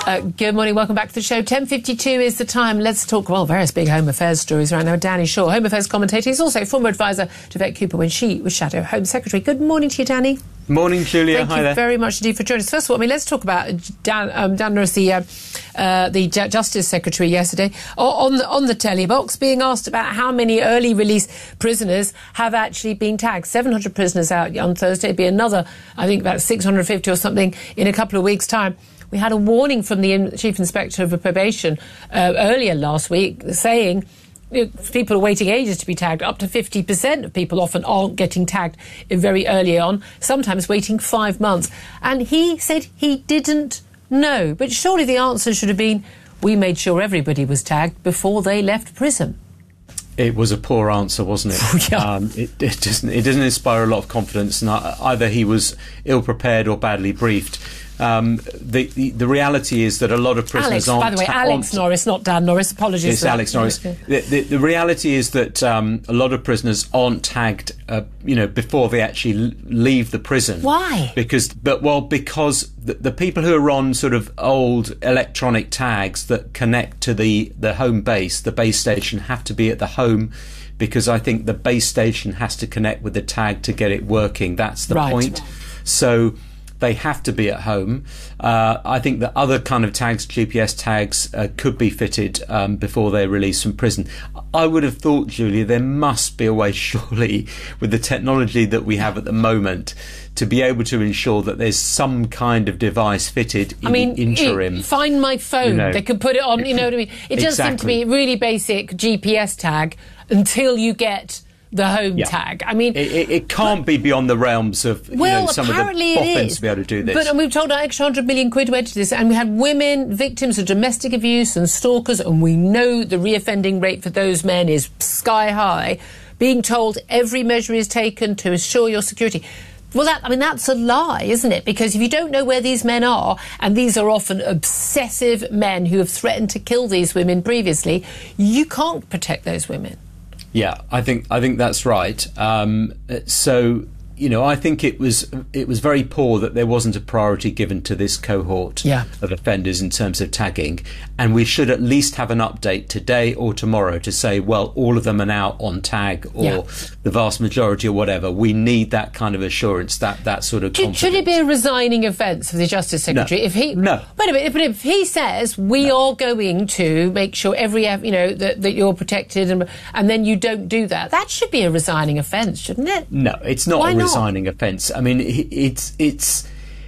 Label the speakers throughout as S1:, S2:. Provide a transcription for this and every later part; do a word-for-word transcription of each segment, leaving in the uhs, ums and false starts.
S1: Uh, good morning, welcome back to the show. ten fifty-two is the time. Let's talk, well, various big Home Affairs stories right now. Danny Shaw, Home Affairs commentator. He's also former advisor to Yvette Cooper when she was Shadow Home Secretary. Good morning to you, Danny.
S2: Morning, Julia.
S1: Thank
S2: Hi
S1: you
S2: there.
S1: very much indeed for joining us. First of all, I mean, let's talk about Dan, um, Dan Norris, the, uh, uh, the J- Justice Secretary yesterday, on the, on the telly box, being asked about how many early release prisoners have actually been tagged. seven hundred prisoners out on Thursday. It'd be another, I think, about six hundred fifty or something in a couple of weeks' time. We had a warning from the in- Chief Inspector of Probation uh, earlier last week saying people are waiting ages to be tagged. Up to fifty percent of people often aren't getting tagged very early on, sometimes waiting five months. And he said he didn't know. But surely the answer should have been, we made sure everybody was tagged before they left prison.
S2: It was a poor answer, wasn't it?
S1: yeah.
S2: um, it, it, doesn't, it doesn't inspire a lot of confidence. And either he was ill-prepared or badly briefed. Um, the, the the reality is that a lot of prisoners
S1: Alex,
S2: aren't...
S1: by the way,
S2: ta-
S1: Alex Norris, not Dan Norris. Apologies.
S2: It's
S1: for that.
S2: Alex Norris. The, the, the reality is that um, a lot of prisoners aren't tagged, uh, you know, before they actually l- leave the prison.
S1: Why?
S2: Because, but well, because the, the people who are on sort of old electronic tags that connect to the, the home base, the base station, have to be at the home. Because I think the base station has to connect with the tag to get it working. That's the
S1: Right.
S2: point. So they have to be at home. Uh, I think that other kind of tags, G P S tags, uh, could be fitted um, before they're released from prison. I would have thought, Julia, there must be a way, surely, with the technology that we have at the moment, to be able to ensure that there's some kind of device fitted in
S1: I mean,
S2: the interim.
S1: It, find my phone.
S2: You know.
S1: They could put it on, you know what I mean? It does seem to
S2: Exactly.
S1: be a really basic G P S tag until you get the home
S2: Yeah.
S1: tag. I mean,
S2: It, it, it can't be beyond the realms of you
S1: well,
S2: know, some of the
S1: apparently it
S2: boffins
S1: is.
S2: to be able to do this.
S1: But and we've told our extra hundred million quid went to this, and we had women victims of domestic abuse and stalkers, and we know the reoffending rate for those men is sky high. Being told every measure is taken to assure your security. Well, that I mean, that's a lie, isn't it? Because if you don't know where these men are, and these are often obsessive men who have threatened to kill these women previously, you can't protect those women.
S2: Yeah, I think I think that's right. Um, so, you know, I think it was it was very poor that there wasn't a priority given to this cohort
S1: Yeah.
S2: of offenders in terms of tagging, and we should at least have an update today or tomorrow to say, well, all of them are now on tag, or
S1: Yeah.
S2: the vast majority, or whatever. We need that kind of assurance, that that sort of
S1: Should,
S2: confidence.
S1: should it be a resigning offence for the Justice Secretary?
S2: No.
S1: If he
S2: No.
S1: Wait a minute, but if he says we
S2: No.
S1: are going to make sure every you know that, that you're protected, and and then you don't do that, that should be a resigning offence, shouldn't it?
S2: No, it's not
S1: Why
S2: a
S1: not?
S2: resigning offence. I mean, it- it's it's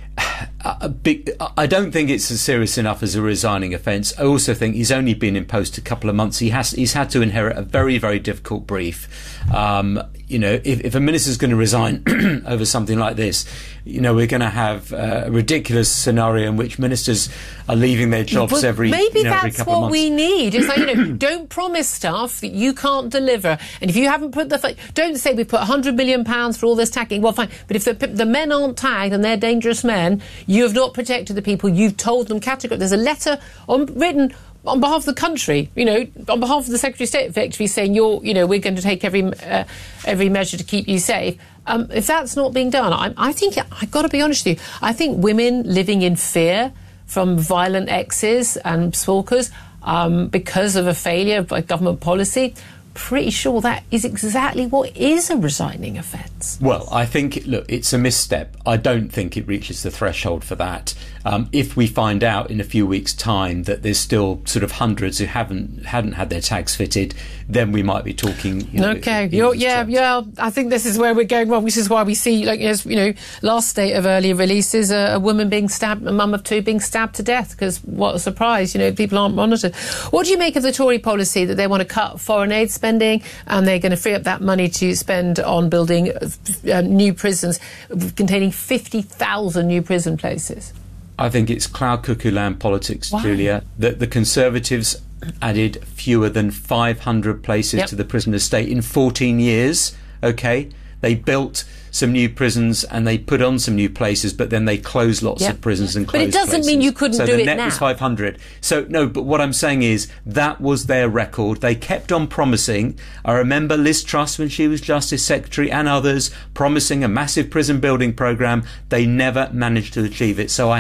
S2: a big. I don't think it's as serious enough as a resigning offence. I also think he's only been in post a couple of months. He has he's had to inherit a very very difficult brief. Um, you know, if, if a minister's going to resign over something like this, you know, we're going to have uh, a ridiculous scenario in which ministers are leaving their jobs
S1: Well,
S2: every
S1: maybe
S2: you know, every
S1: that's
S2: couple of
S1: what
S2: months.
S1: we need. It's like, you know, don't promise stuff that you can't deliver. And if you haven't put the... fi- Don't say we put one hundred million pounds for all this tagging. Well, fine. But if the, the men aren't tagged and they're dangerous men, you have not protected the people. You've told them categorically. There's a letter on, written on behalf of the country, you know, on behalf of the Secretary of State, effectively saying, you're, you know, we're going to take every uh, every measure to keep you safe. Um, if that's not being done, I, I think, I've got to be honest with you, I think women living in fear from violent exes and stalkers um, because of a failure by government policy, pretty sure that is exactly what is a resigning offence.
S2: Well, I think, look, it's a misstep. I don't think it reaches the threshold for that. Um, if we find out in a few weeks' time that there's still sort of hundreds who haven't hadn't had their tags fitted, then we might be talking. You know,
S1: Okay,
S2: in
S1: You're,
S2: these
S1: yeah,
S2: terms.
S1: yeah. I think this is where we're going wrong. This is why we see, like, yes, you know, last state of early releases, a, a woman being stabbed, a mum of two being stabbed to death. Because what a surprise, you know, people aren't monitored. What do you make of the Tory policy that they want to cut foreign aid spending and they're going to free up that money to spend on building uh, new prisons containing fifty thousand new prison places?
S2: I think it's cloud cuckoo land politics,
S1: Why?
S2: Julia. That the Conservatives added fewer than five hundred places
S1: Yep.
S2: to the prison estate in fourteen years. Okay, they built some new prisons and they put on some new places, but then they closed lots
S1: Yep.
S2: of prisons and
S1: But
S2: closed
S1: it doesn't
S2: places.
S1: mean you couldn't
S2: so
S1: do
S2: the
S1: it
S2: net
S1: now.
S2: was five hundred. So no, but what I'm saying is that was their record. They kept on promising. I remember Liz Truss when she was Justice Secretary and others promising a massive prison building programme. They never managed to achieve it. So I